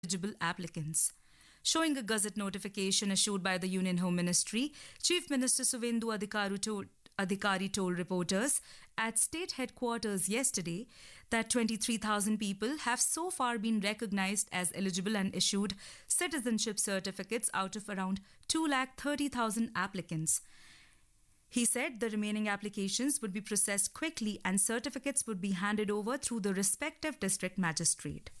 eligible applicants. Showing a Gazette notification issued by the Union Home Ministry, Chief Minister Suvendu Adhikari told reporters at state headquarters yesterday that 23,000 people have so far been recognized as eligible and issued citizenship certificates out of around 230,000 applicants. He said the remaining applications would be processed quickly and certificates would be handed over through the respective district magistrate.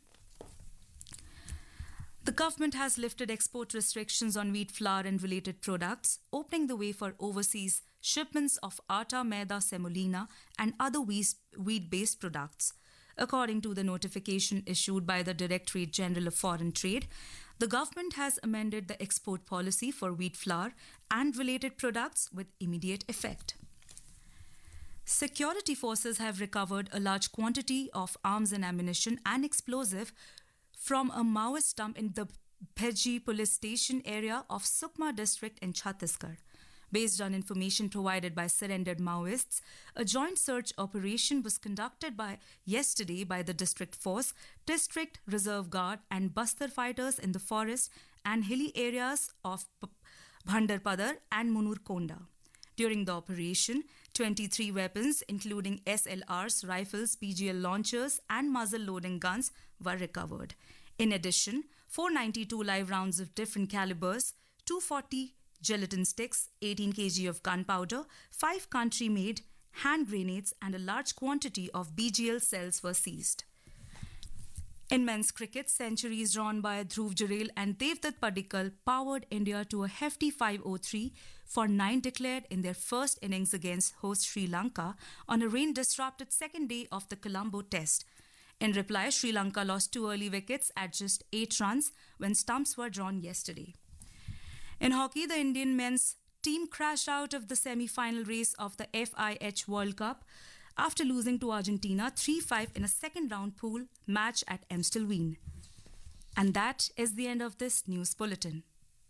The government has lifted export restrictions on wheat flour and related products, opening the way for overseas shipments of atta, maida, semolina, and other wheat-based products. According to the notification issued by the Directorate General of Foreign Trade, the government has amended the export policy for wheat flour and related products with immediate effect. Security forces have recovered a large quantity of arms and ammunition and explosive from a Maoist dump in the Bheji police station area of Sukma district in Chhattisgarh. Based on information provided by surrendered Maoists, a joint search operation was conducted yesterday by the district force, district reserve guard and Bastar fighters in the forest and hilly areas of Bhandarpadar and Munurkonda. During the operation, 23 weapons, including SLRs, rifles, PGL launchers, and muzzle-loading guns, were recovered. In addition, 492 live rounds of different calibers, 240 gelatin sticks, 18 kg of gunpowder, 5 country-made hand grenades, and a large quantity of BGL cells were seized. In men's cricket, centuries drawn by Dhruv Jurel and Devdutt Padikkal powered India to a hefty 503 for 9 declared in their first innings against host Sri Lanka on a rain-disrupted second day of the Colombo Test. In reply, Sri Lanka lost 2 early wickets at just 8 runs when stumps were drawn yesterday. In hockey, the Indian men's team crashed out of the semi-final race of the FIH World Cup after losing to Argentina 3-5 in a second-round pool match at Amstelveen. And that is the end of this news bulletin.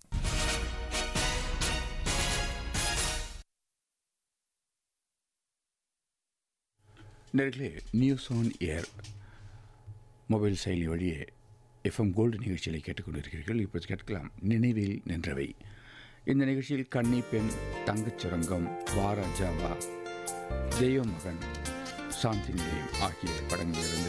நேர்களே news on air mobile செயலி வழியே FM gold நிகழ்ச்சிகளை கேட்டுக்கொண்டிருக்கிறீர்கள். இப்போது கேட்கலாம் நினைவில் நின்றவை. இந்த நிகழ்ச்சியில் கன்னி பெண், தங்கச் சுரங்கம், வாராஜாவா, தெய்வ மகன், சாந்தி நிலையம் ஆகிய படங்களிலிருந்து